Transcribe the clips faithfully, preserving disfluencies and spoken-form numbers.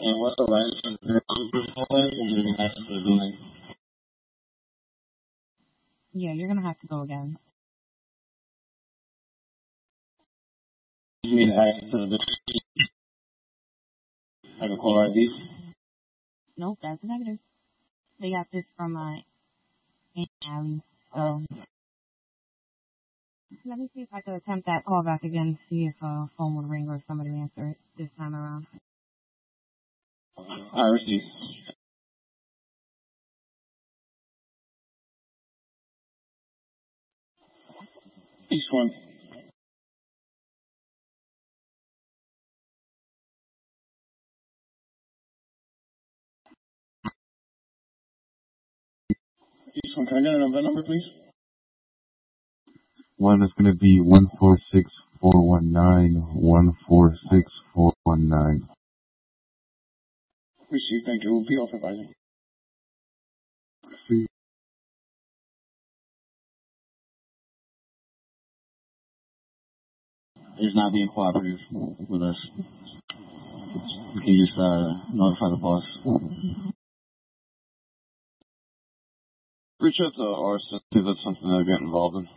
And what's the license? Yeah, you're gonna have to go again. You need access to the like a caller I D? Nope, that's negative. They got this from my Aunt Allie. So let me see if I could attempt that call back again, see if a phone would ring or somebody would answer it this time around. I received. Each one. Each one. Can I get another number, please? One is going to be one four six four one nine, one four six four one nine. Received. Thank you. We'll be off advising. See. Is not being cooperative with us. Can you just uh, notify the boss? Reach out to R S, see if that's something they'll get involved in.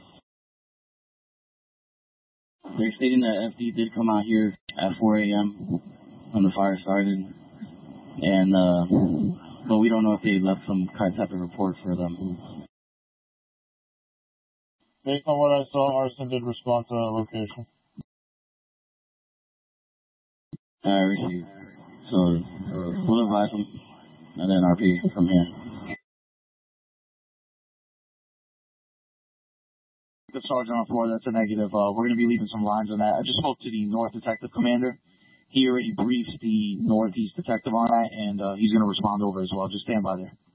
They're stating that F D did come out here at four a.m. when the fire started, and uh, but we don't know if they left some kind of type of report for them. Based on what I saw, Arson did respond to that location. I received. So we'll advise them, and then R P from here. The sergeant on four, that's a negative. Uh, we're going to be leaving some lines on that. I just spoke to the North Detective Commander. He already briefed the Northeast Detective on that, and uh, he's going to respond over as well. Just stand by there.